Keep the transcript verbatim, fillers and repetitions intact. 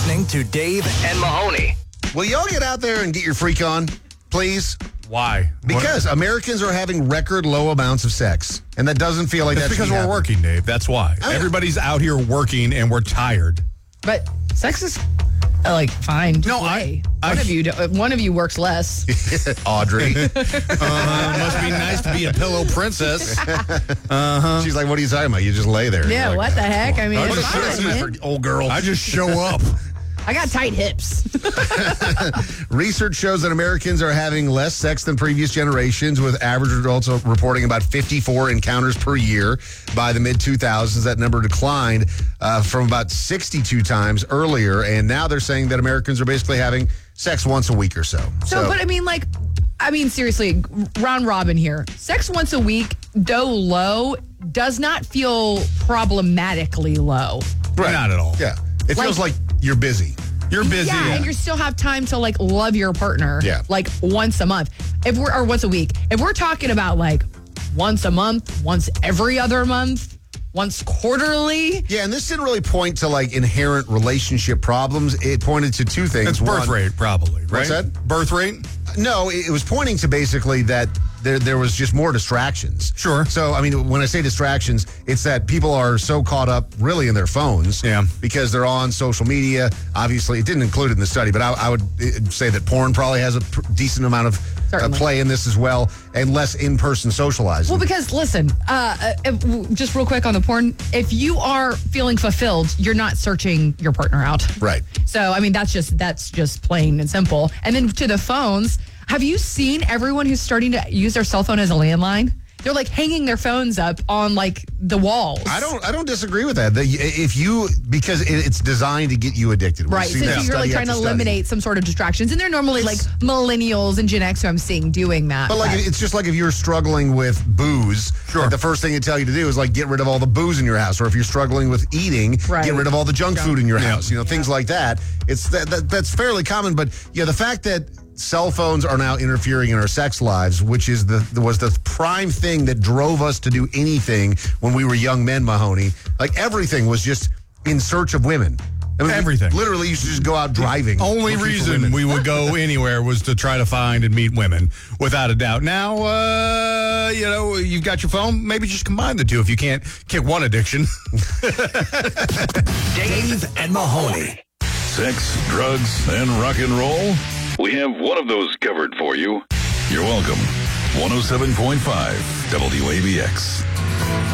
listening to Dave and Mahoney. Will y'all get out there and get your freak on, please? Why? Because what? Americans are having record low amounts of sex. And that doesn't feel like that's that's because we're happen. working, Dave. That's why. Oh, yeah. Everybody's out here working and we're tired. But sex is uh, like fine. No, I, I- one I- of you, do, uh, one of you works less. Audrey. Uh, must be nice to be a pillow princess. Uh-huh. She's like, what are you talking about? You just lay there. Yeah, Like, what the heck? I mean, I it's just- fine, this is man. for old girl. I just show up. I got tight hips. Research shows that Americans are having less sex than previous generations, with average adults reporting about fifty-four encounters per year. By the mid two thousands, that number declined uh, from about sixty-two times earlier, and now they're saying that Americans are basically having sex once a week or so. So, but I mean, like, I mean, seriously, round robin here. Sex once a week, though low, does not feel problematically low. Right. Not at all. Yeah. It feels Like- like you're busy. You're busy. Yeah, and you still have time to like love your partner. Yeah. Like once a month. If we're or once a week. If we're talking about like once a month, once every other month, once quarterly. Yeah, and this didn't really point to like inherent relationship problems. It pointed to two things. It's birth One- rate, probably, right? What's that? Birth rate? No, it it was pointing to basically that there there was just more distractions. Sure. So, I mean, when I say distractions, it's that people are so caught up really in their phones. Yeah. Because they're on social media. Obviously, it didn't include it in the study, but I, I would uh, say that porn probably has a pr- decent amount of uh, Certainly. play in this as well, and less in-person socializing. Well, because listen, uh, uh, if- just real quick on the porn, if you are feeling fulfilled, you're not searching your partner out. Right. So, I mean, that's just that's just plain and simple. And then to the phones, have you seen everyone who's starting to use their cell phone as a landline? They're like hanging their phones up on like the walls. I don't. I don't disagree with that. The, if you because it, it's designed to get you addicted. We've Right, seen so that you're study like trying to after study. eliminate some sort of distractions, and they're normally like millennials and Gen X who I'm seeing doing that. But like, it's just like if you're struggling with booze, Sure. like the first thing they tell you to do is like get rid of all the booze in your house. Or if you're struggling with eating, Right. get rid of all the junk food in your Yeah. house. You know, things like that. It's that, that that's fairly common. But yeah, the fact that cell phones are now interfering in our sex lives, which is the was the prime thing that drove us to do anything when we were young men, Mahoney. Like everything was just in search of women. I mean, we Everything. literally used to just go out driving. Only looking for reason women. we would go anywhere was to try to find and meet women, without a doubt. Now, uh, you know, you've got your phone. Maybe just combine the two if you can't kick one addiction. Dave and Mahoney. Sex, drugs, and rock and roll? We have one of those covered for you. You're welcome. one oh seven point five W A B X.